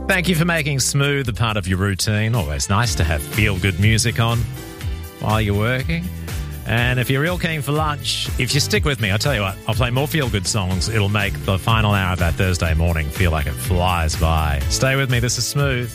Thank you for making Smooth a part of your routine. Always nice to have feel-good music on while you're working. And if you're real keen for lunch, if you stick with me, I'll tell you what, I'll play more feel-good songs. It'll make the final hour of that Thursday morning feel like it flies by. Stay with me. This is Smooth.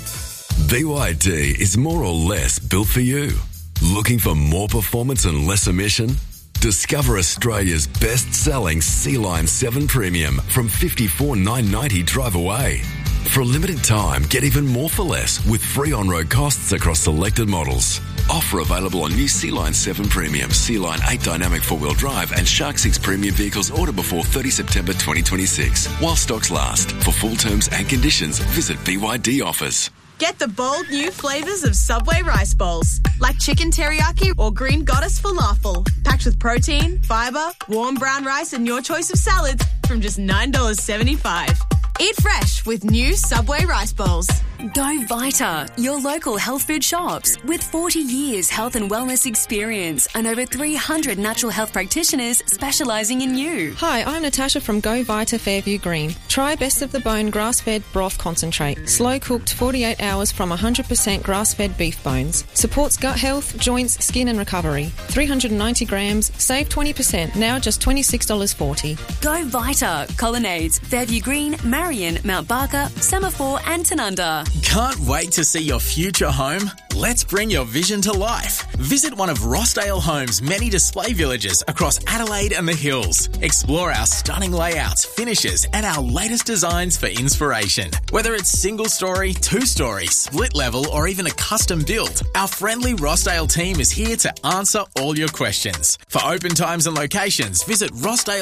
BYD is more or less built for you. Looking for more performance and less emission? Discover Australia's best-selling Sea-Line 7 Premium from $54,990 drive away. For a limited time, get even more for less with free on-road costs across selected models. Offer available on new Sea-Line 7 Premium, Sea-Line 8 Dynamic 4-wheel drive and Shark 6 Premium vehicles ordered before 30 September 2026. While stocks last. For full terms and conditions, visit BYD Offers. Get the bold new flavours of Subway rice bowls, like chicken teriyaki or green goddess falafel, packed with protein, fibre, warm brown rice and your choice of salads from just $9.75. Eat fresh with new Subway rice bowls. Go Vita, your local health food shops. With 40 years health and wellness experience and over 300 natural health practitioners specialising in you. Hi, I'm Natasha from Go Vita Fairview Green. Try Best of the Bone grass-fed broth concentrate. Slow-cooked 48 hours from 100% grass-fed beef bones. Supports gut health, joints, skin and recovery. 390 grams, save 20%, now just $26.40. Go Vita, Colonnades, Fairview Green, Marion, Mount Barker, Semaphore and Tanunda. Can't wait to see your future home? Let's bring your vision to life. Visit one of Rossdale Homes' many display villages across Adelaide and the Hills. Explore our stunning layouts, finishes and our latest designs for inspiration. Whether it's single story, two-story, split level or even a custom build, our friendly Rossdale team is here to answer all your questions. For open times and locations, visit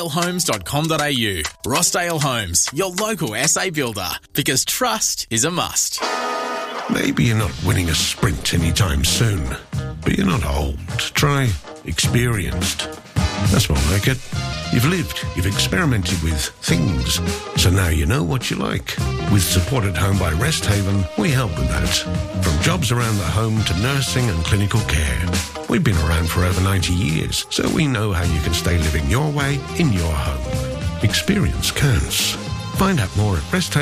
rossdalehomes.com.au. Rossdale Homes, your local SA builder, because trust is a must. Maybe you're not winning a sprint anytime soon, but you're not old. Try experienced. That's more like it. You've lived, you've experimented with things, so now you know what you like. With Support at Home by Rest Haven, we help with that. From jobs around the home to nursing and clinical care. We've been around for over 90 years, so we know how you can stay living your way in your home. Experience counts. Find out more at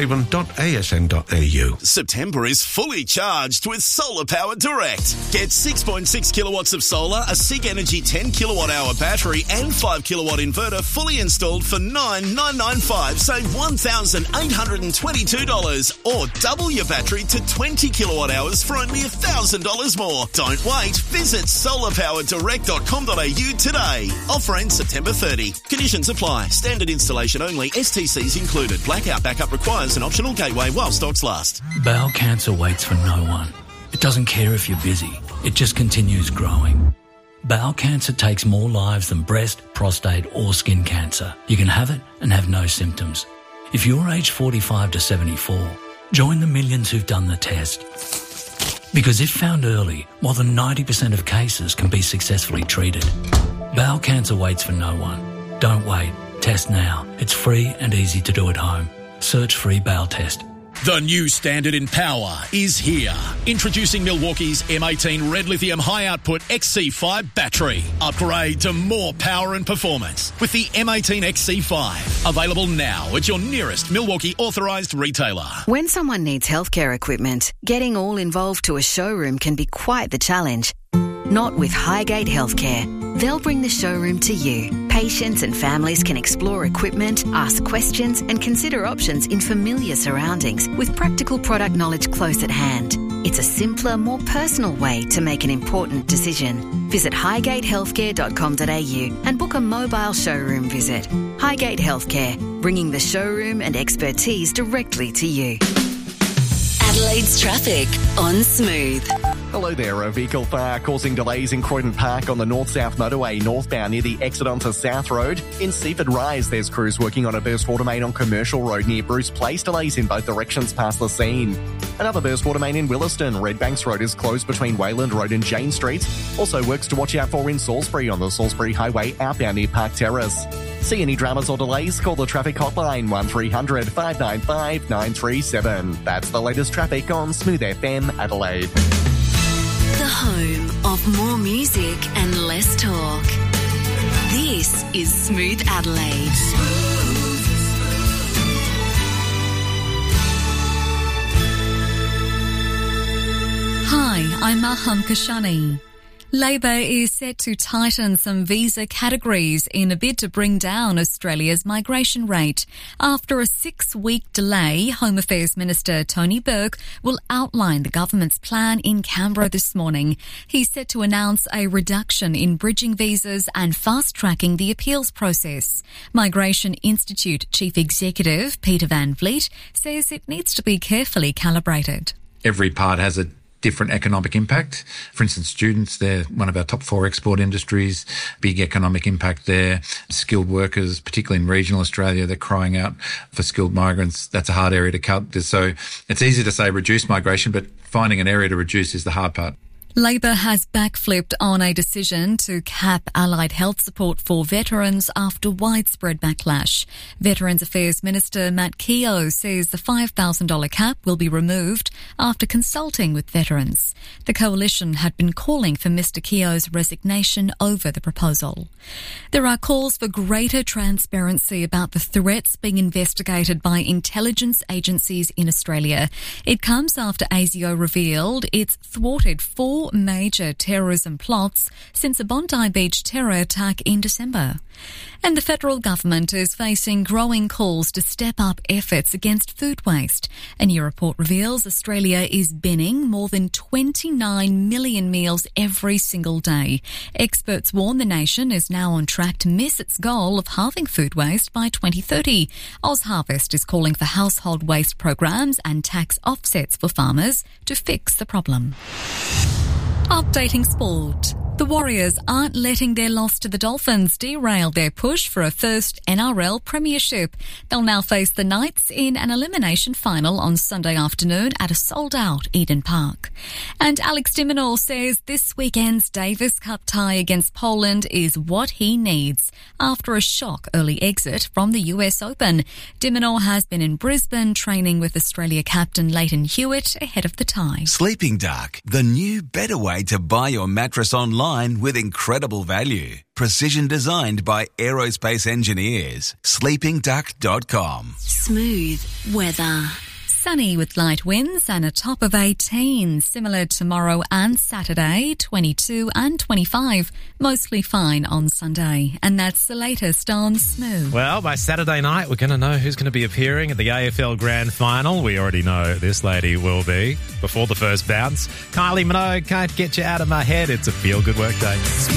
resthaven.asn.au. September is fully charged with Solar Power Direct. Get 6.6 kilowatts of solar, a SIG Energy 10 kilowatt hour battery and 5 kilowatt inverter fully installed for $9,995. Save $1,822 or double your battery to 20 kilowatt hours for only $1,000 more. Don't wait. Visit solarpowerdirect.com.au today. Offer ends September 30. Conditions apply. Standard installation only. STCs included. Blackout backup requires an optional gateway while stocks last. Bowel cancer waits for no one. It doesn't care if you're busy. It just continues growing. Bowel cancer takes more lives than breast, prostate or skin cancer. You can have it and have no symptoms. If you're aged 45 to 74, join the millions who've done the test. Because if found early, more than 90% of cases can be successfully treated. Bowel cancer waits for no one. Don't wait. Test now. It's free and easy to do at home. Search free bowel test. The new standard in power is here. Introducing Milwaukee's M18 Red Lithium High Output XC5 battery. Upgrade to more power and performance with the M18 XC5. Available now at your nearest Milwaukee authorised retailer. When someone needs healthcare equipment, getting all involved to a showroom can be quite the challenge. Not with Highgate Healthcare. They'll bring the showroom to you. Patients and families can explore equipment, ask questions and consider options in familiar surroundings with practical product knowledge close at hand. It's a simpler, more personal way to make an important decision. Visit highgatehealthcare.com.au and book a mobile showroom visit. Highgate Healthcare, bringing the showroom and expertise directly to you. Adelaide's traffic on Smooth. Hello there. A vehicle fire causing delays in Croydon Park on the north-south motorway northbound near the exit onto South Road. In Seaford Rise, there's crews working on a burst water main on Commercial Road near Bruce Place. Delays in both directions past the scene. Another burst water main in Williston. Redbanks Road is closed between Wayland Road and Jane Street. Also works to watch out for in Salisbury on the Salisbury Highway outbound near Park Terrace. See any dramas or delays? Call the traffic hotline 1300 595 937. That's the latest traffic on Smooth FM Adelaide. The home of more music and less talk. This is Smooth Adelaide. I'm Maham Kashani. Labor is set to tighten some visa categories in a bid to bring down Australia's migration rate. After a 6-week delay, Home Affairs Minister Tony Burke will outline the government's plan in Canberra this morning. He's set to announce a reduction in bridging visas and fast-tracking the appeals process. Migration Institute Chief Executive Peter Van Vliet says it needs to be carefully calibrated. Every part has a different economic impact. For instance, students, they're one of our top 4 export industries, big economic impact there. Skilled workers, particularly in regional Australia, they're crying out for skilled migrants. That's a hard area to cut. So it's easy to say reduce migration, but finding an area to reduce is the hard part. Labor has backflipped on a decision to cap allied health support for veterans after widespread backlash. Veterans Affairs Minister Matt Keogh says the $5,000 cap will be removed after consulting with veterans. The coalition had been calling for Mr Keogh's resignation over the proposal. There are calls for greater transparency about the threats being investigated by intelligence agencies in Australia. It comes after ASIO revealed it's thwarted 4 major terrorism plots since a Bondi Beach terror attack in December. And the federal government is facing growing calls to step up efforts against food waste. A new report reveals Australia is binning more than 29 million meals every single day. Experts warn the nation is now on track to miss its goal of halving food waste by 2030. OzHarvest is calling for household waste programs and tax offsets for farmers to fix the problem. Updating sport. The Warriors aren't letting their loss to the Dolphins derail their push for a first NRL premiership. They'll now face the Knights in an elimination final on Sunday afternoon at a sold-out Eden Park. And Alex de Minaur says this weekend's Davis Cup tie against Poland is what he needs after a shock early exit from the US Open. De Minaur has been in Brisbane training with Australia captain Leighton Hewitt ahead of the tie. Sleeping Dark, the new better way to buy your mattress online with incredible value. Precision designed by aerospace engineers. sleepingduck.com. Smooth weather. Sunny with light winds and a top of 18. Similar tomorrow and Saturday, 22 and 25. Mostly fine on Sunday. And that's the latest on Smooth. Well, by Saturday night, we're going to know who's going to be appearing at the AFL Grand Final. We already know this lady will be before the first bounce. Kylie Minogue, Can't Get You Out of My Head. It's a feel-good work day.